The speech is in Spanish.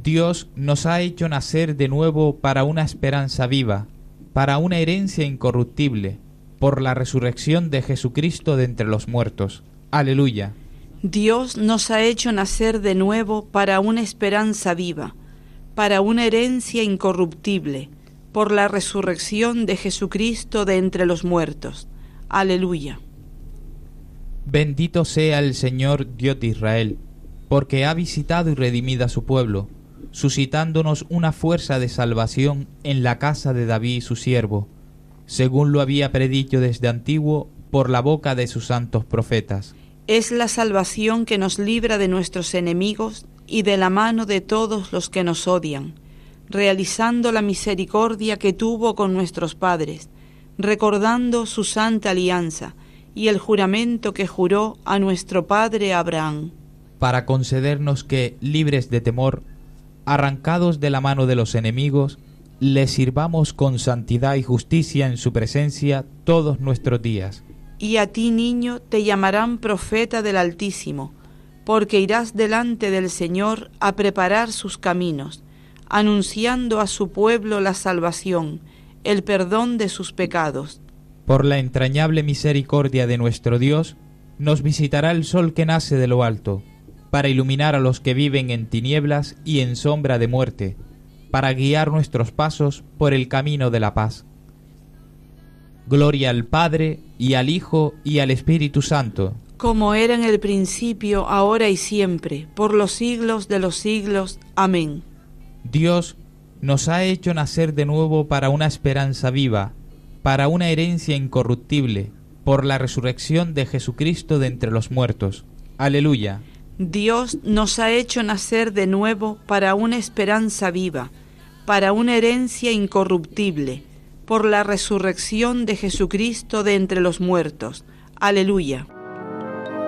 Dios nos ha hecho nacer de nuevo para una esperanza viva, para una herencia incorruptible, por la resurrección de Jesucristo de entre los muertos. Aleluya. Dios nos ha hecho nacer de nuevo para una esperanza viva, para una herencia incorruptible, por la resurrección de Jesucristo de entre los muertos. Aleluya. Bendito sea el Señor Dios de Israel, porque ha visitado y redimido a su pueblo, suscitándonos una fuerza de salvación en la casa de David su siervo, según lo había predicho desde antiguo por la boca de sus santos profetas. Es la salvación que nos libra de nuestros enemigos y de la mano de todos los que nos odian, realizando la misericordia que tuvo con nuestros padres, recordando su santa alianza y el juramento que juró a nuestro padre Abraham, para concedernos que, libres de temor, arrancados de la mano de los enemigos, le sirvamos con santidad y justicia en su presencia todos nuestros días. Y a ti, niño, te llamarán profeta del Altísimo, porque irás delante del Señor a preparar sus caminos, anunciando a su pueblo la salvación, el perdón de sus pecados. Por la entrañable misericordia de nuestro Dios, nos visitará el sol que nace de lo alto, para iluminar a los que viven en tinieblas y en sombra de muerte, para guiar nuestros pasos por el camino de la paz. Gloria al Padre, y al Hijo, y al Espíritu Santo, como era en el principio, ahora y siempre, por los siglos de los siglos. Amén. Dios nos ha hecho nacer de nuevo para una esperanza viva, para una herencia incorruptible, por la resurrección de Jesucristo de entre los muertos. Aleluya. Dios nos ha hecho nacer de nuevo para una esperanza viva, para una herencia incorruptible, por la resurrección de Jesucristo de entre los muertos. Aleluya.